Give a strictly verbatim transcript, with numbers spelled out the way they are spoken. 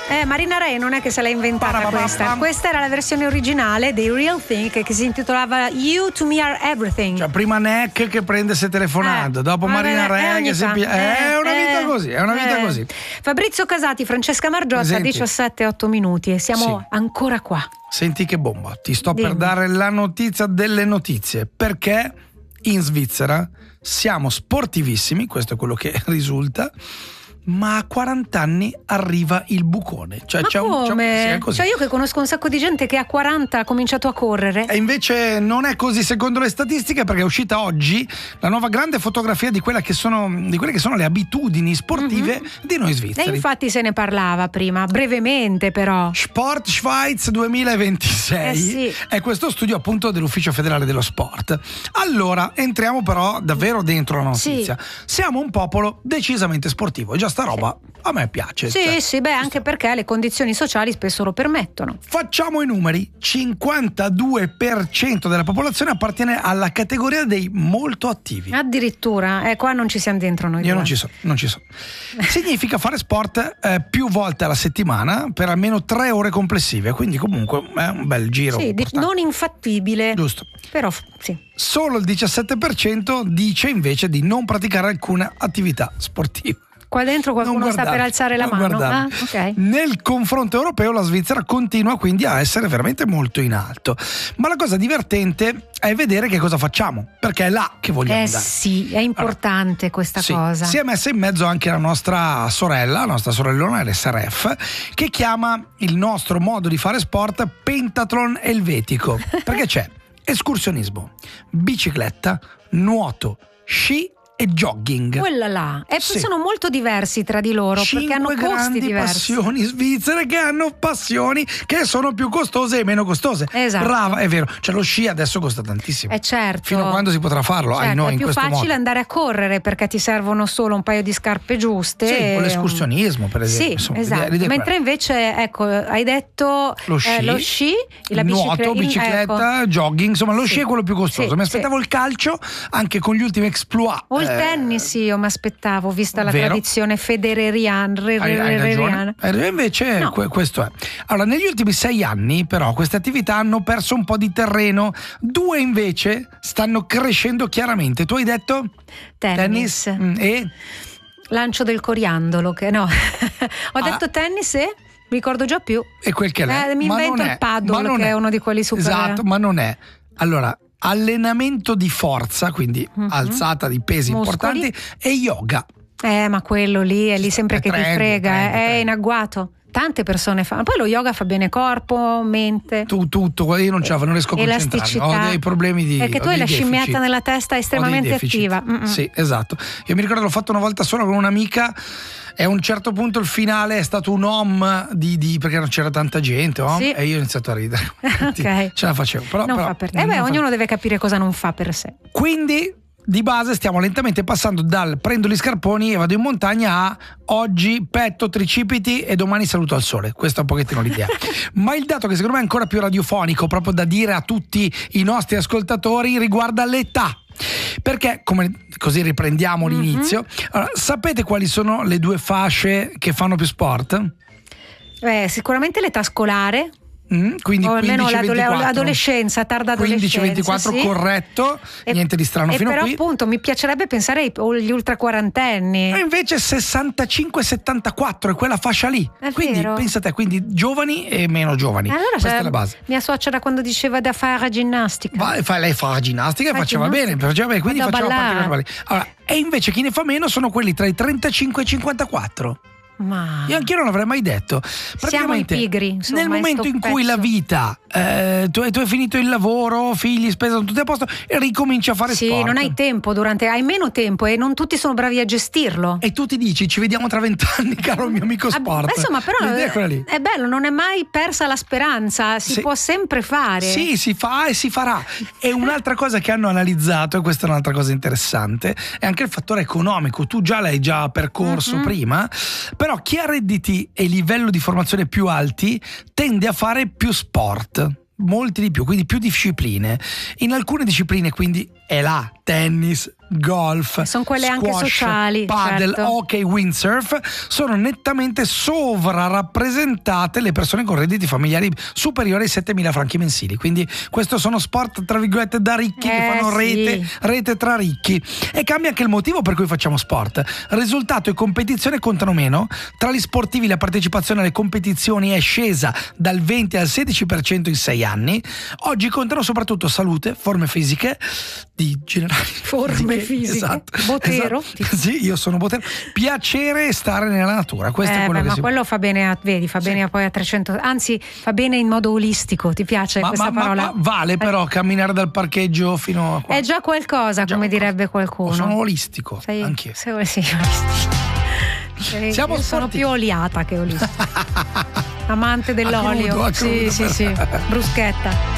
Eh, Marina Ray non è che se l'ha inventata questa. Questa era la versione originale dei Real Thing che si intitolava You to Me Are Everything. Cioè prima Neck che prende se telefonando, eh, dopo Marina Ray che si eh, è una vita eh, così, è una vita eh. così. Fabrizio Casati, Francesca Margiotta, Presenti. diciassette e otto minuti e siamo Sì. ancora qua. Senti che bomba, ti sto Dimmi. per dare la notizia delle notizie, perché in Svizzera siamo sportivissimi, questo è quello che risulta, ma a quaranta anni arriva il bucone. Cioè, Ma c'è un, c'è un- come? sì, è così. Cioè io che conosco un sacco di gente che a quaranta ha cominciato a correre. E invece non è così secondo le statistiche, perché è uscita oggi la nuova grande fotografia di, quella che sono, di quelle che sono le abitudini sportive Mhm. di noi E svizzeri. infatti se ne parlava prima, brevemente però. Sport Schweiz duemilaventisei Eh sì. è questo studio appunto dell'Ufficio Federale dello Sport. Allora entriamo però davvero dentro la notizia. Siamo un popolo decisamente sportivo, già sta roba a me piace. Sì, Cioè, sì, beh, anche perché le condizioni sociali spesso lo permettono. facciamo i numeri: cinquantadue per cento della popolazione appartiene alla categoria dei molto attivi. Addirittura, eh, qua non ci siamo dentro noi. Io due. non ci sono, non ci sono. Significa fare sport eh, più volte alla settimana per almeno tre ore complessive, quindi comunque è un bel giro. Sì, di- importante. non infattibile. Giusto. Però f- sì. Solo il diciassette per cento dice invece di non praticare alcuna attività sportiva. Qua dentro qualcuno Non sta per guardarmi, alzare la non mano. Ah, guardarmi. ok. Nel confronto europeo la Svizzera continua quindi a essere veramente molto in alto. Ma la cosa divertente è vedere che cosa facciamo, perché è là che vogliamo Eh andare. sì, è importante questa Sì, cosa. si è messa in mezzo anche la nostra sorella, la nostra sorellona l'S R F, che chiama il nostro modo di fare sport pentathlon elvetico, perché c'è escursionismo, bicicletta, nuoto, sci e jogging. Quella là. E Sì. sono molto diversi tra di loro perché hanno Cinque costi grandi diversi. passioni svizzere che hanno passioni che sono più costose e meno costose. Esatto. Brava, è vero. Cioè lo sci adesso costa tantissimo. Eh certo. Fino a quando si potrà farlo? Certo, Ai noi è in più questo facile modo. andare a correre perché ti servono solo un paio di scarpe giuste. Sì, e con un- l'escursionismo, per esempio. Sì, Insomma, esatto. l'idea- l'idea è Mentre invece, ecco, hai detto Lo sci, eh, lo sci la nuoto, bicicletta, bicicletta, ecco. jogging, insomma lo Sì. sci è quello più costoso. Sì, Mi aspettavo il calcio anche con gli ultimi exploit. O il eh, tennis io mi aspettavo, vista la vero. tradizione federeriana. Hai, hai ragione. Eh, Invece No. que- questo è. Allora, negli ultimi sei anni, però, queste attività hanno perso un po' di terreno. Due invece stanno crescendo chiaramente. Tu hai detto Tennis. Mm, e Lancio del coriandolo, che no. Ho Ah. detto tennis e mi ricordo già più. e quel che l'è. Eh, mi Ma invento non il è, paddle, ma non che è uno di quelli super- Esatto, ma non è. Allora, allenamento di forza, quindi Mhm. alzata di pesi Muscoli. importanti, e yoga. Eh, ma quello lì è lì sempre È che ti trendy, frega, trendy, eh, è trendy. in agguato. Tante persone fanno. Poi lo yoga fa bene corpo, mente. Tu, tutto, guarda, io non ce la non riesco a concentrarmi. Elasticità. Ho dei problemi di. Perché ho tu hai dei la deficit. scimmiata nella testa Ho dei estremamente deficit. attiva. Mm-mm. Sì, esatto. Io mi ricordo l'ho fatto una volta sola con un'amica e a un certo punto il finale è stato un om di, di perché non c'era tanta gente, om, Sì. e io ho iniziato a ridere. Ok. Ce la facevo. Però, Non però, fa per te. non Eh beh, fa- ognuno deve capire cosa non fa per sé. Quindi di base stiamo lentamente passando dal prendo gli scarponi e vado in montagna a oggi petto, tricipiti e domani saluto al sole. Questa è un pochettino l'idea. Ma il dato che secondo me è ancora più radiofonico, proprio da dire a tutti i nostri ascoltatori, riguarda l'età. Perché, come così riprendiamo Mhm. l'inizio, allora, sapete quali sono le due fasce che fanno più sport? Eh, sicuramente l'età scolare, Mm, quindi o almeno quindici l'adole- ventiquattro. l'adolescenza, tarda adolescenza. quindici ventiquattro, sì. corretto, E- niente di strano e fino a però qui. appunto mi piacerebbe pensare ai- agli ultra quarantenni. E invece sessantacinque settantaquattro è quella fascia lì. È Quindi vero. pensa te, quindi giovani e meno giovani. Allora, Questa cioè, è la base. mia suocera quando diceva da fare ginnastica. Va- fa- lei fa la ginnastica e Fa faceva ginnastica. bene, faceva bene, quindi Vado a faceva parte ballare. della allora, e invece chi ne fa meno sono quelli tra i trentacinque e i cinquantaquattro. Ma Io anch'io non l'avrei mai detto. Siamo i Praticamente, pigri, insomma, nel in momento sto in cui la pezzo. vita, eh, tu, hai- tu hai finito il lavoro, figli, spesa, tutti a posto, e ricominci a fare sì, sport. non hai tempo durante, hai meno tempo e non tutti sono bravi a gestirlo. E tu ti dici, ci vediamo tra vent'anni, caro mio amico Ah, sport. beh, insomma, però L'idea è quella lì. è bello, non è mai persa la speranza, si Sì. può sempre fare. Sì, si fa e si farà. E un'altra cosa che hanno analizzato, e questa è un'altra cosa interessante, è anche il fattore economico. Tu già l'hai già percorso Mhm. prima, però chi ha redditi e livello di formazione più alti tende a fare più sport. Molti di più, quindi più discipline. In alcune discipline quindi è là, tennis, golf, sono quelle squash, anche sociali, paddle, certo. hockey, windsurf, sono nettamente sovrarappresentate le persone con redditi familiari superiori ai settemila franchi mensili, quindi questo sono sport tra virgolette da ricchi, eh, che fanno rete, sì. rete tra ricchi, e cambia anche il motivo per cui facciamo sport. Risultato e competizione contano meno, tra gli sportivi la partecipazione alle competizioni è scesa dal venti al sedici per cento in sei anni, oggi contano soprattutto salute, forme fisiche di generali forme fisiche, esatto, Botero, esatto. Sì, io sono Botero, piacere e stare nella natura, questo eh, è quello beh, che ma si quello fa bene a, vedi, fa sì. bene a poi a trecento, anzi fa bene in modo olistico, ti piace ma, questa ma, parola? ma, ma vale però camminare dal parcheggio fino a qua. È già qualcosa, già come qualcosa. direbbe qualcuno. Sono olistico, sei, anch'io. sei, sì, olistico. Sei, Siamo io sono sportivi. più oliata che olistica. Amante dell'olio. A crudo, a sì, crudo. sì, sì, bruschetta.